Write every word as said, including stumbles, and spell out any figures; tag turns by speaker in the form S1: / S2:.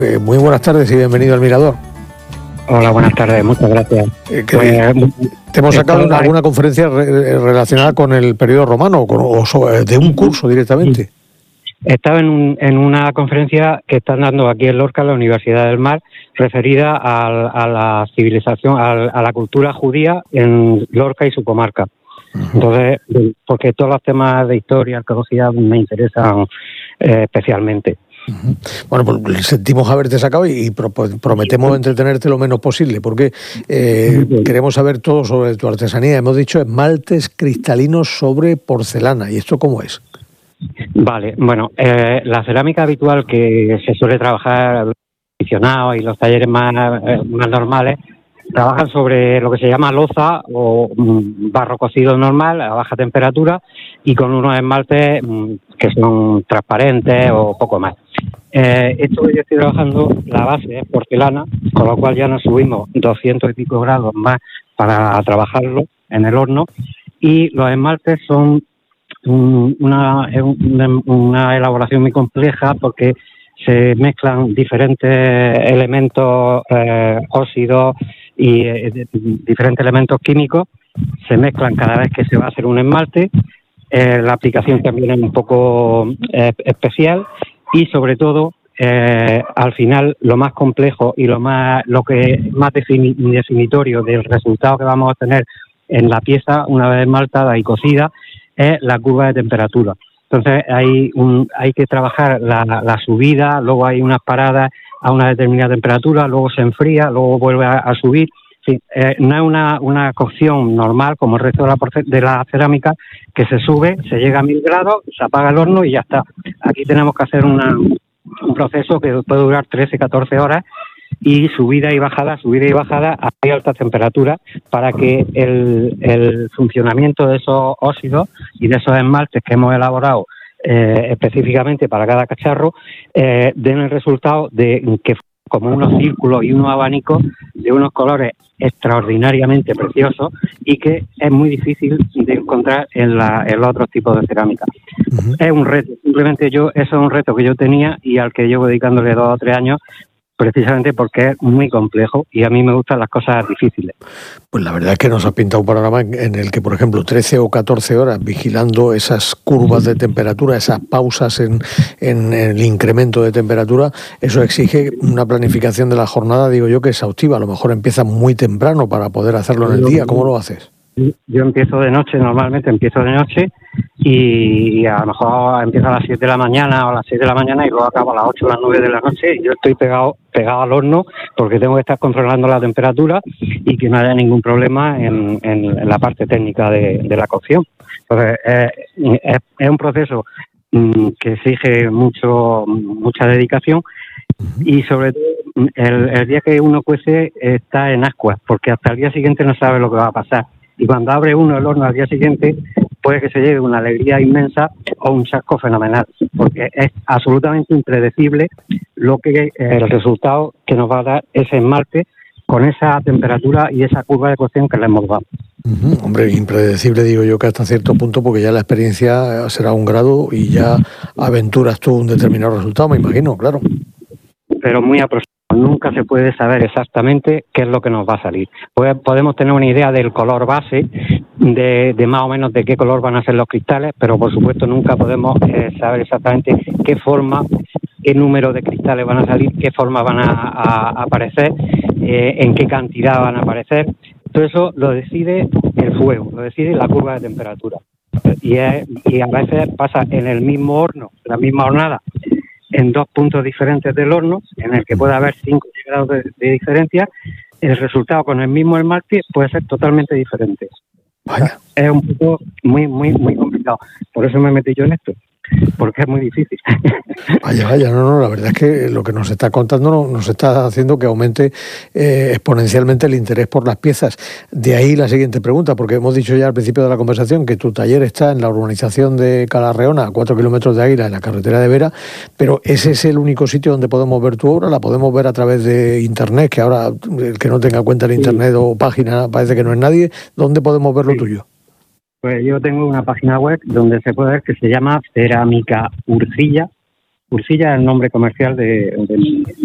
S1: Eh, muy buenas tardes y bienvenido al Mirador.
S2: Hola, buenas tardes, muchas gracias.
S1: Eh, que,
S2: pues,
S1: te hemos sacado
S2: estaba...
S1: alguna conferencia re relacionada con el periodo romano con, o sobre, de un curso directamente.
S2: Estaba en, un, en una conferencia que están dando aquí en Lorca, en la Universidad del Mar, referida a, a la civilización, a, a la cultura judía en Lorca y su comarca. Uh-huh. Entonces, porque todos los temas de historia, arqueología me interesan eh, especialmente.
S1: Uh-huh. Bueno, pues sentimos haberte sacado y, y pro, prometemos entretenerte lo menos posible, porque eh, uh-huh. queremos saber todo sobre tu artesanía. Hemos dicho esmaltes cristalinos sobre porcelana. ¿Y esto cómo es?
S2: Vale, bueno, eh, la cerámica habitual que se suele trabajar los aficionados y los talleres más, eh, más normales trabajan sobre lo que se llama loza o mm, barro cocido normal a baja temperatura y con unos esmaltes mm, que son transparentes o poco más. Eh, esto que yo estoy trabajando, la base es porcelana, con lo cual ya nos subimos doscientos y pico grados más para trabajarlo en el horno, y los esmaltes son una, una, una elaboración muy compleja porque se mezclan diferentes elementos eh, óxidos y eh, diferentes elementos químicos, se mezclan cada vez que se va a hacer un esmalte. Eh, la aplicación también es un poco eh, especial y sobre todo eh, al final lo más complejo y lo más lo que es más defini definitorio del resultado que vamos a tener en la pieza una vez esmaltada y cocida es la curva de temperatura. Entonces hay un, hay que trabajar la, la subida, luego hay unas paradas a una determinada temperatura, luego se enfría, luego vuelve a, a subir. Sí, eh, no es una, una cocción normal como el resto de la, de la cerámica, que se sube, se llega a mil grados, se apaga el horno y ya está. Aquí tenemos que hacer una, un proceso que puede durar trece, catorce horas y subida y bajada, subida y bajada a muy altas temperaturas para que el, el funcionamiento de esos óxidos y de esos esmaltes que hemos elaborado eh, específicamente para cada cacharro eh, den el resultado de que como unos círculos y unos abanicos de unos colores extraordinariamente preciosos y que es muy difícil de encontrar en, la, en los otros tipos de cerámica. Uh-huh. Es un reto, simplemente yo, eso es un reto que yo tenía y al que llevo dedicándole dos o tres años, precisamente porque es muy complejo y a mí me gustan las cosas difíciles.
S1: Pues la verdad es que nos ha pintado un panorama en el que, por ejemplo, trece o catorce horas vigilando esas curvas de temperatura, esas pausas en, en el incremento de temperatura, eso exige una planificación de la jornada, digo yo, que exhaustiva. A lo mejor empieza muy temprano para poder hacerlo en el día. ¿Cómo lo haces?
S2: Yo empiezo de noche, normalmente empiezo de noche y a lo mejor empiezo a las siete de la mañana o a las seis de la mañana y luego acabo a las ocho o las nueve de la noche y yo estoy pegado pegado al horno porque tengo que estar controlando la temperatura y que no haya ningún problema en, en, en la parte técnica de, de la cocción. Entonces, eh, es, es un proceso mm, que exige mucho mucha dedicación y sobre todo el, el día que uno cuece está en ascuas porque hasta el día siguiente no sabe lo que va a pasar. Y cuando abre uno el horno al día siguiente, puede que se lleve una alegría inmensa o un chasco fenomenal, porque es absolutamente impredecible lo que el resultado que nos va a dar ese esmalte con esa temperatura y esa curva de cocción que le hemos dado.
S1: Uh-huh. Hombre, impredecible digo yo que hasta cierto punto, porque ya la experiencia será un grado y ya aventuras tú un determinado resultado, me imagino, claro.
S2: Pero muy aproximado. Nunca se puede saber exactamente qué es lo que nos va a salir. Pues podemos tener una idea del color base, de, de más o menos de qué color van a ser los cristales, pero por supuesto nunca podemos eh, saber exactamente qué forma, qué número de cristales van a salir, qué forma van a, a, a aparecer, eh, en qué cantidad van a aparecer. Todo eso lo decide el fuego, lo decide la curva de temperatura. Y, es, y a veces pasa en el mismo horno, la misma hornada, en dos puntos diferentes del horno, en el que puede haber cinco grados de, de diferencia, el resultado con el mismo esmalte puede ser totalmente diferente.
S1: Vaya.
S2: Es un poco muy, muy, muy complicado. Por eso me metí yo en esto, porque es muy difícil.
S1: Vaya, vaya, no, no, la verdad es que lo que nos está contando nos está haciendo que aumente eh, exponencialmente el interés por las piezas. De ahí la siguiente pregunta, porque hemos dicho ya al principio de la conversación que tu taller está en la urbanización de Calarreona, a cuatro kilómetros de Águila, en la carretera de Vera, pero ¿ese es el único sitio donde podemos ver tu obra? ¿La podemos ver a través de internet? Que ahora el que no tenga cuenta en internet sí. o página parece que no es nadie. ¿Dónde podemos ver lo sí. tuyo?
S2: Pues yo tengo una página web donde se puede ver que se llama Cerámica Urcilla. Urcilla es el nombre comercial de, de, mi,